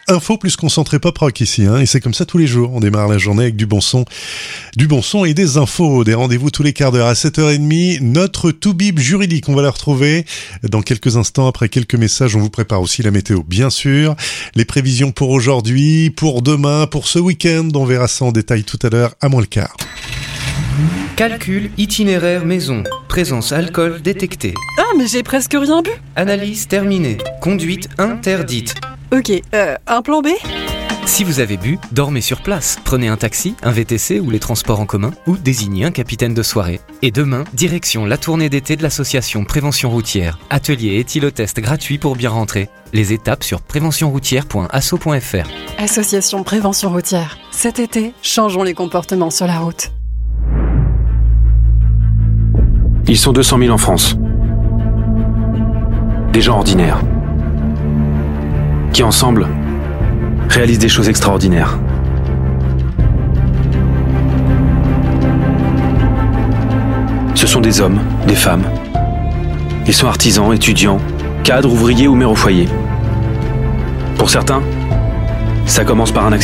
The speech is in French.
Info plus concentré pop rock ici, hein, et c'est comme ça tous les jours. On démarre la journée avec du bon son et des infos, des rendez-vous tous les quarts d'heure à 7h30. Notre tout-bib juridique, on va la retrouver dans quelques instants. Après quelques messages, on vous prépare aussi la météo, bien sûr. Les prévisions pour aujourd'hui, pour demain, pour ce week-end, on verra ça en détail tout à l'heure à moins le quart. Calcul itinéraire maison. Présence alcool détectée. Ah, mais j'ai presque rien bu. Analyse terminée. Conduite interdite. Ok, un plan B ? Si vous avez bu, dormez sur place. Prenez un taxi, un VTC ou les transports en commun ou désignez un capitaine de soirée. Et demain, direction la tournée d'été de l'association Prévention Routière. Atelier éthylotest gratuit pour bien rentrer. Les étapes sur préventionroutière.asso.fr. Association Prévention Routière. Cet été, changeons les comportements sur la route. Ils sont 200 000 en France. Des gens ordinaires. Qui ensemble réalisent des choses extraordinaires. Ce sont des hommes, des femmes. Ils sont artisans, étudiants, cadres, ouvriers ou mères au foyer. Pour certains, ça commence par un accident.